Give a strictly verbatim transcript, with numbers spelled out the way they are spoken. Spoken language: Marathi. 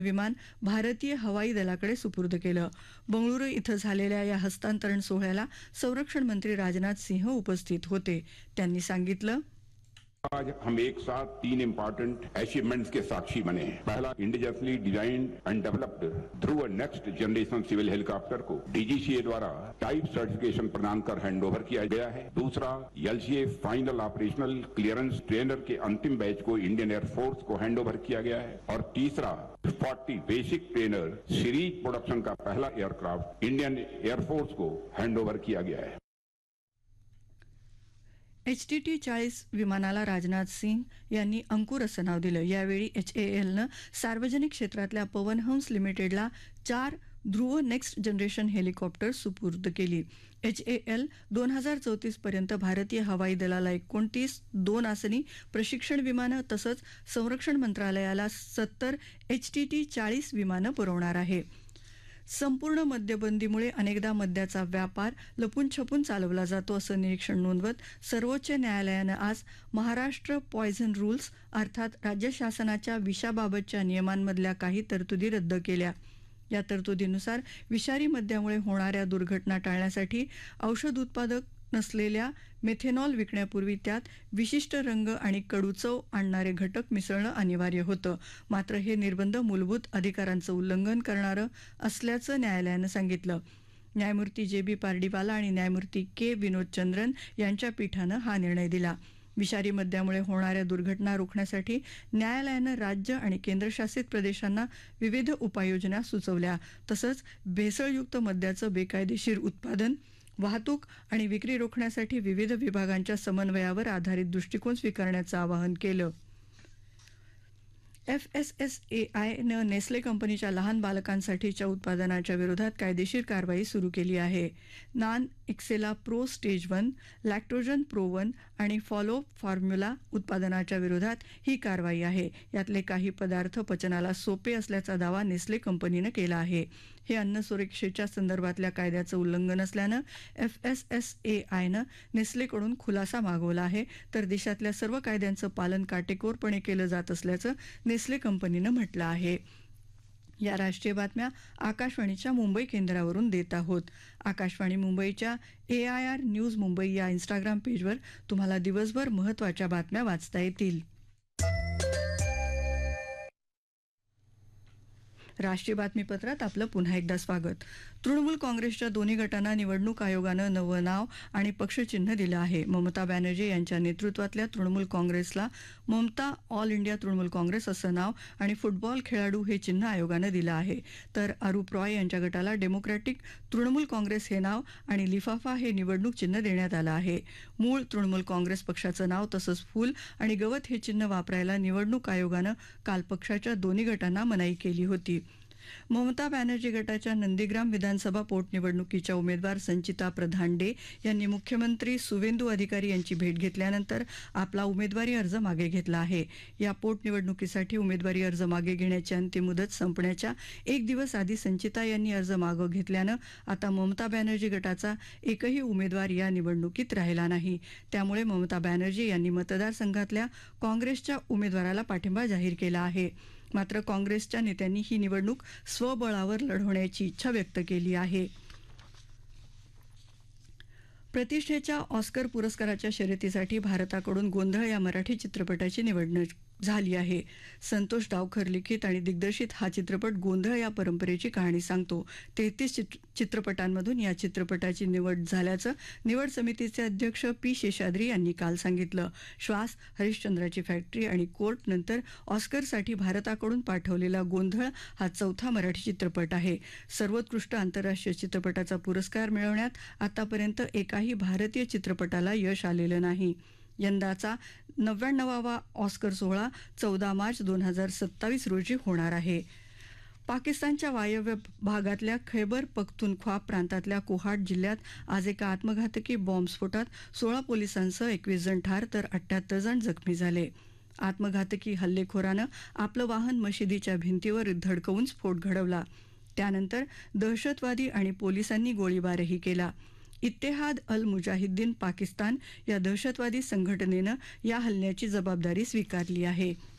विमान भारतीय हवाई दलाकडे सुपूर्द केलं. बंगळुरू इथं झालेल्या या हस्तांतरण सोहळ्याला संरक्षण मंत्री राजनाथ सिंह उपस्थित होते. त्यांनी सांगितलं, आज हम एक साथ तीन इम्पोर्टेंट अचीवमेंट्स के साक्षी बने हैं. पहला, इंडिजियसली डिजाइंड एंड डेवलप्ड ध्रुव नेक्स्ट जनरेशन सिविल हेलीकॉप्टर को डीजीसीए द्वारा टाइप सर्टिफिकेशन प्रदान कर हैंडओवर किया गया है. दूसरा, LCA final operational clearance trainer के अंतिम बैच को इंडियन एयरफोर्स को हैंडओवर किया गया है. और तीसरा, चालीस बेसिक ट्रेनर सीरीज प्रोडक्शन का पहला एयरक्राफ्ट इंडियन एयरफोर्स को हैंडओवर किया गया है. एच टी टी चाळीस विमानाला राजनाथ सिंह यांनी अंकुर असं नाव दिलं. यावेळी एच ए एलनं सार्वजनिक क्षेत्रातल्या पवनहंस लिमिटेडला चार ध्रुव नेक्स्ट जनरेशन हेलिकॉप्टर सुपूर्द केली. एच ए एल दोन हजार चौतीस पर्यंत भारतीय हवाई दलाला एकोणतीस दोन आसनी प्रशिक्षण विमानं तसंच संरक्षण मंत्रालयाला सत्तर एच टी टी चाळीस विमानं पुरवणार आहे. संपूर्ण मद्यबंदीमुळे अनेकदा मद्याचा व्यापार लपून छपून चालवला जातो असं निरीक्षण नोंदवत सर्वोच्च न्यायालयानं आज महाराष्ट्र पॉयझन रूल्स अर्थात राज्य शासनाच्या विषाबाबतच्या नियमांमधल्या काही तरतुदी रद्द केल्या. या तरतुदीनुसार विषारी मद्यामुळे होणाऱ्या दुर्घटना टाळण्यासाठी औषध उत्पादक नसलेल्या मेथेनॉल विकण्यापूर्वी त्यात विशिष्ट रंग आणि कडूचव आणणारे घटक मिसळणं अनिवार्य होतं. मात्र हे निर्बंध मूलभूत अधिकारांचं उल्लंघन करणारं असल्याचं न्यायालयानं सांगितलं. न्यायमूर्ती जे बी पार्डीवाला आणि न्यायमूर्ती के विनोदचंद्रन यांच्या पीठानं हा निर्णय दिला. विषारी मद्यामुळे होणाऱ्या दुर्घटना रोखण्यासाठी न्यायालयानं राज्य आणि केंद्रशासित प्रदेशांना विविध उपाययोजना सुचवल्या. तसंच भेसळयुक्त मद्याचं बेकायदेशीर उत्पादन, वाहतूक आणि विक्री रोखण्यासाठी विविध विभागांच्या समन्वयावर आधारित दृष्टिकोन स्वीकारण्याचं आवाहन केलं. एफ एस एस ए आयनं नेस्ले कंपनीच्या लहान बालकांसाठीच्या उत्पादनाच्या विरोधात कायदेशीर कारवाई सुरू केली आहे. Naan एक्सेला pro stage one, लॅक्टोजन pro one आणि फॉलो फॉर्म्युला उत्पादनाच्या विरोधात ही कारवाई आहे. यातले काही पदार्थ पचनाला सोपे असल्याचा दावा नेस्ले कंपनीनं केला आहे. हे अन्न सुरक्षेच्या संदर्भातल्या कायद्याचं उल्लंघन असल्यानं एफ एस एस ए आयनं नेस्लेकडून खुलासा मागवला आहे. तर देशातल्या सर्व कायद्यांचं पालन काटेकोरपणे केलं जात असल्याचं नेस्ले कंपनीनं म्हटलं आहे. या राष्ट्रीय बातम्या आकाशवाणीच्या मुंबई केंद्रावरून देत आहोत. आकाशवाणी मुंबईच्या ए आय आर न्यूज मुंबई या इंस्टाग्राम पेजवर तुम्हाला दिवसभर महत्त्वाच्या बातम्या वाचता येतील. राष्ट्रीय बातमीपत्रात आपलं पुन्हा एकदा स्वागत. तृणमूल काँग्रेसच्या दोन्ही गटांना निवडणूक आयोगानं नवं नाव आणि पक्षचिन्ह दिलं आहे. ममता बॅनर्जी यांच्या नेतृत्वातल्या तृणमूल काँग्रेसला ममता ऑल इंडिया तृणमूल काँग्रेस असं नाव आणि फुटबॉल खेळाडू हे चिन्ह आयोगानं दिलं आहे. तर अरूप रॉय यांच्या गटाला डेमोक्रॅटिक तृणमूल काँग्रेस हे नाव आणि लिफाफा हे निवडणूक चिन्ह देण्यात आलं आहे. मूळ तृणमूल काँग्रेस पक्षाचं नाव तसंच फूल आणि गवत हे चिन्ह वापरायला निवडणूक आयोगानं काल पक्षाच्या दोन्ही गटांना मनाई केली होती. ममता बॅनर्जी गटाच्या नंदीग्राम विधानसभा पोटनिवडणुकीच्या उमेदवार संचिता प्रधान डे यांनी मुख्यमंत्री सुवेंदू अधिकारी यांची भेट घेतल्यानंतर आपला उमेदवारी अर्ज मागे घेतला आहे. या पोटनिवडणुकीसाठी उमेदवारी अर्ज मागे घेण्याची अंतिम मुदत संपण्याच्या एक दिवस आधी संचिता यांनी अर्ज मागे घेतल्यानं आता ममता बॅनर्जी गटाचा एकही उमेदवार या निवडणुकीत राहिला नाही. त्यामुळे ममता बॅनर्जी यांनी मतदारसंघातल्या काँग्रेसच्या उमेदवाराला पाठिंबा जाहीर केला आहे. मात्र काँग्रेसच्या नेत्यांनी ही निवडणूक स्वबळावर लढवण्याची इच्छा व्यक्त केली आहे. प्रतिष्ठेच्या ऑस्कर पुरस्काराच्या शर्यतीसाठी भारताकडून गोंधळ या मराठी चित्रपटाची निवड झाली आहे. संतोष डावखर लिखित आणि दिग्दर्शित हा चित्रपट गोंधळ या परंपरेची कहाणी सांगतो. तेहतीस चित्रपटांमधून या चित्रपटाची निवड झाल्याचं निवड समितीचे अध्यक्ष पी शेषाद्री यांनी काल सांगितलं. श्वास, हरिश्चंद्राची फॅक्टरी आणि कोर्ट नंतर ऑस्करसाठी भारताकडून पाठवलेला गोंधळ हा चौथा मराठी चित्रपट आहे. सर्वोत्कृष्ट आंतरराष्ट्रीय चित्रपटाचा पुरस्कार मिळवण्यात आतापर्यंत एकाही भारतीय चित्रपटाला यश आलेलं नाही. यंदाचा नव्याण्णवावा ऑस्कर सोहळा चौदा मार्च दोन हजार सत्तावीस रोजी होणार आहे. पाकिस्तानच्या वायव्य भागातल्या खैबर पख्तूनख्वा प्रांतातल्या कोहाट जिल्ह्यात आज एका आत्मघातकी बॉम्बस्फोटात सोळा पोलिसांसह एकवीस जण ठार तर अठ्ठ्याहत्तर जण जखमी झाले. आत्मघातकी हल्लेखोरानं आपलं वाहन मशिदीच्या भिंतीवर धडकवून स्फोट घडवला. त्यानंतर दहशतवादी आणि पोलिसांनी गोळीबारही केला. इत्तेहाद अल मुजाहिद्दीन पाकिस्तान या दहशतवादी संघटनेनं या हल्ल्याची जबाबदारी स्वीकारली आहे.